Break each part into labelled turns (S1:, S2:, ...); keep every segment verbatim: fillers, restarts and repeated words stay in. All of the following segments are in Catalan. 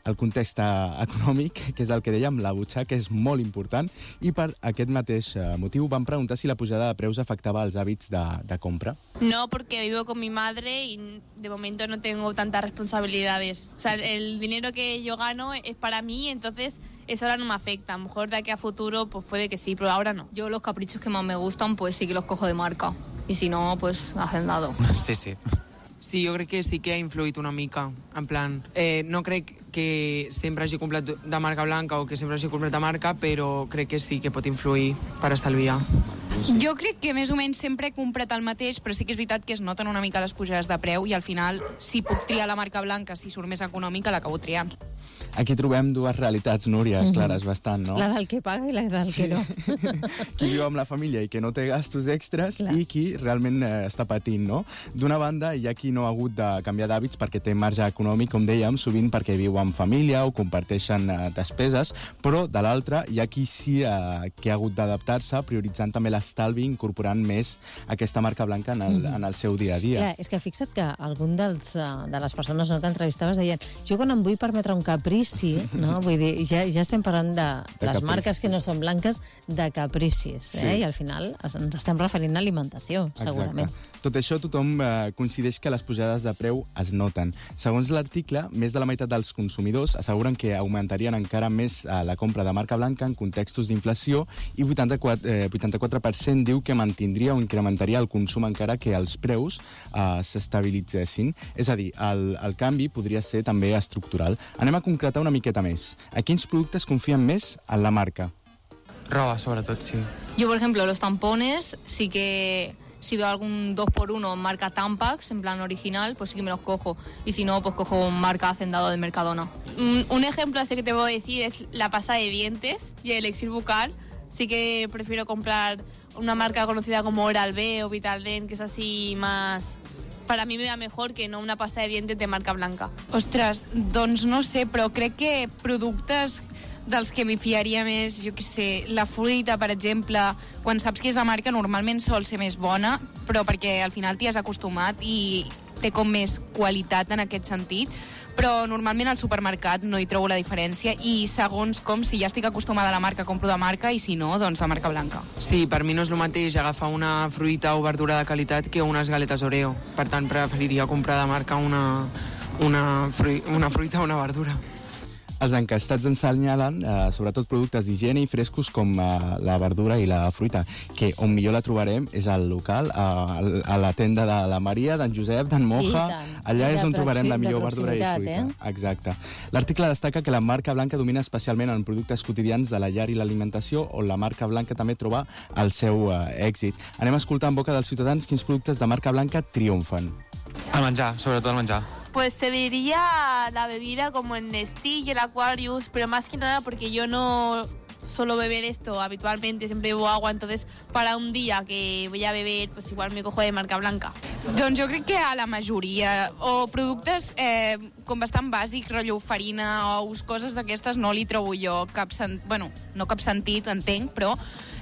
S1: el context econòmic, que és el que dèiem, la butxaca és molt important, i per aquest mateix motiu vam preguntar si la pujada de preus afectaba els hàbits de, de compra.
S2: No, porque vivo con mi madre y de momento no tengo tantas responsabilidades. O sea, el dinero que yo gano es para mí, entonces eso ahora no me afecta. A lo mejor de aquí a futuro pues puede que sí, pero ahora no.
S3: Yo los caprichos que más me gustan pues sí que los cojo de marca. Y si no, pues hacendado.
S4: Sí, sí. Sí, jo crec que sí que ha influït una mica. En plan, eh, no crec que sempre hagi comprat de marca blanca o que sempre hagi comprat de marca, però crec que sí que pot influir per estalviar.
S5: Sí. Jo crec que més o menys sempre he comprat el mateix, però sí que és veritat que es noten una mica les pujades de preu i al final, si puc triar la marca blanca, si surt més econòmica, l'acabo triant.
S1: Aquí trobem dues realitats, Núria, mm-hmm. clares bastant, no?
S6: La del que paga i la del sí. que no.
S1: Qui viu amb la família i que no té gastos extras Clar. I qui realment eh, està patint, no? D'una banda, hi ha qui no ha hagut de canviar d'hàbits perquè té marge econòmic, com dèiem, sovint perquè viu amb família o comparteixen eh, despeses, però de l'altra hi ha qui sí eh, que ha hagut d'adaptar-se, prioritzant també l'estalvi, incorporant més aquesta marca blanca en el, mm-hmm. en el seu dia a dia.
S6: Clar, és que fixa't que algun dels, uh, de les persones no, que entrevistaves deien jo quan em vull permetre un caprici, no? Vull dir, ja, ja estem parlant de, de les caprici. Marques que no són blanques, de capricis, eh? Sí. I al final ens estem referint a alimentació, segurament.
S1: Exacte. Tot això tothom eh, coincideix que les pujades de preu es noten. Segons l'article, més de la meitat dels consumidors asseguren que augmentarien encara més eh, la compra de marca blanca en contextos d'inflació i vuitanta-quatre, eh, vuitanta-quatre per cent diu que mantindria o incrementaria el consum encara que els preus eh, s'estabilitzessin. És a dir, el, el canvi podria ser també estructural. Anem a concretar una miqueta més. A quins productes confien més en la marca?
S4: Roba, sobretot, sí.
S3: Yo, por ejemplo, los tampones, sí que si veo algún dos por uno marca Tampax, en plan original, pues sí que me los cojo. Y si no, pues cojo marca Hacendado de Mercadona.
S2: Un, un ejemplo así que te puedo decir es la pasta de dientes y el elixir bucal. Sí que prefiero comprar una marca conocida como Oral-B o Vitaldent, que es así más... Para mi me va mejor que no una pasta de dientes de marca blanca.
S5: Ostres, doncs no sé, però crec que productes dels que m'hi fiaria més, jo què sé, la fruita, per exemple, quan saps que és de marca normalment sol ser més bona, però perquè al final t'hi has acostumat i té com més qualitat en aquest sentit, però normalment al supermercat no hi trobo la diferència i segons com, si ja estic acostumada a la marca, compro de marca i si no, doncs de marca blanca.
S4: Sí, per mi no és el mateix agafar una fruita o verdura de qualitat que unes galetes Oreo. Per tant, preferiria comprar de marca una, una, fru una fruita o una verdura.
S1: Els encastats ensenyalen eh, sobretot productes d'higiene i frescos com eh, la verdura i la fruita, que on millor la trobarem és al local, a, a la tenda de la Maria, d'en Josep, d'en Moja, allà és on trobarem la millor verdura i fruita. Eh? Exacte. L'article destaca que la marca blanca domina especialment en productes quotidians de la llar i l'alimentació, on la marca blanca també troba el seu eh, èxit. Anem a escoltar en boca dels ciutadans quins productes de marca blanca triomfen.
S7: El menjar, sobretot el menjar.
S2: Pues te diría la bebida como el Nestí y el Aquarius, pero más que nada porque yo no suelo beber esto habitualmente, siempre bebo agua, entonces para un día que voy a beber, pues igual me cojo de marca blanca.
S5: Doncs jo crec que a la majoria, o productes eh, com bastant bàsics, rotllo farina, ous, coses d'aquestes, no li trobo jo cap sentit, bueno, no cap sentit, entenc, però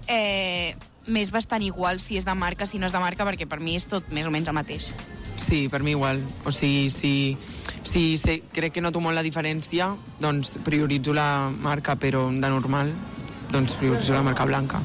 S5: eh, m'és bastant igual si és de marca, si no és de marca, perquè per mi és tot més o menys el mateix.
S4: Sí, per mi igual. O sigui, si, si, si crec que noto molt la diferència, doncs prioritzo la marca, però de normal, doncs prioritzo la marca blanca.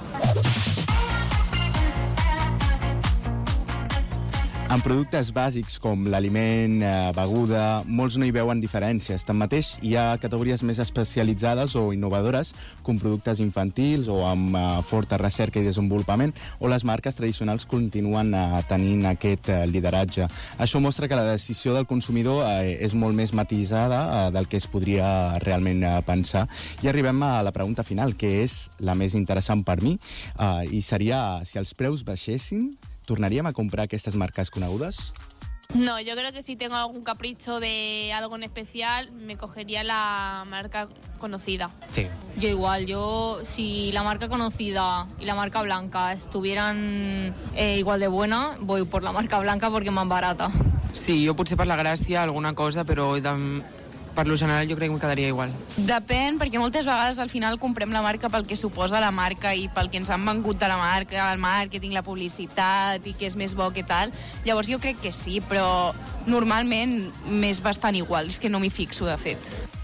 S1: En productes bàsics com l'aliment, eh, beguda, molts no hi veuen diferències. Tanmateix, hi ha categories més especialitzades o innovadores, com productes infantils o amb eh, forta recerca i desenvolupament, o les marques tradicionals continuen eh, tenint aquest eh, lideratge. Això mostra que la decisió del consumidor eh, és molt més matisada eh, del que es podria realment eh, pensar. I arribem a la pregunta final, que és la més interessant per mi, eh, i seria, si els preus baixessin, ¿tornaríem a comprar aquestes marques conegudes?
S2: No, yo creo que si tengo algún capricho de algo en especial, me cogería la marca conocida.
S7: Sí.
S3: Yo igual, yo si la marca conocida y la marca blanca estuvieran eh, igual de buena, voy por la marca blanca porque es más barata.
S4: Sí, jo potser per la gràcia alguna cosa, però de, per lo general jo crec que em quedaria igual.
S5: Depèn, perquè moltes vegades al final comprem la marca pel que suposa la marca i pel que ens han vengut de la marca, el màrqueting, la publicitat i que és més bo que tal. Llavors jo crec que sí, però normalment m'és bastant igual, és que no m'hi fixo de fet.